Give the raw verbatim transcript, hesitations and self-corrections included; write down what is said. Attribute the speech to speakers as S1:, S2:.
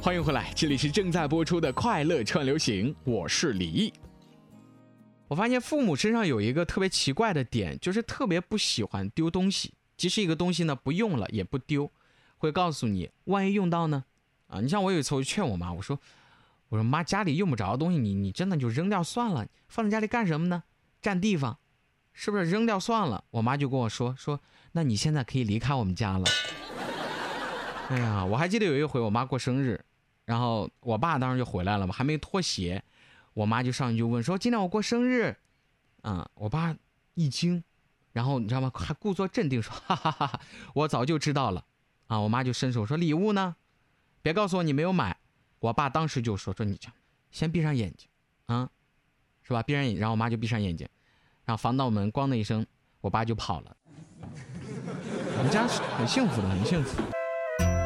S1: 欢迎回来，这里是正在播出的快乐串流行，我是李毅。我发现父母身上有一个特别奇怪的点，就是特别不喜欢丢东西，即使一个东西呢不用了也不丢，会告诉你万一用到呢啊！你像我有一次我就劝我妈，我说我说妈，家里用不着的东西你你真的就扔掉算了，放在家里干什么呢？占地方，是不是扔掉算了？我妈就跟我说说，那你现在可以离开我们家了。哎呀，我还记得有一回我妈过生日，然后我爸当时就回来了嘛，还没脱鞋，我妈就上去就问说今天我过生日啊、嗯，我爸一惊，然后你知道吗，还故作镇定说哈哈哈哈，我早就知道了啊。我妈就伸手说礼物呢，别告诉我你没有买。我爸当时就说说你先闭上眼睛啊，是吧？闭上眼睛，然后我妈就闭上眼睛，然后防盗门咣的一声，我爸就跑了。我们家很幸福的，很幸福。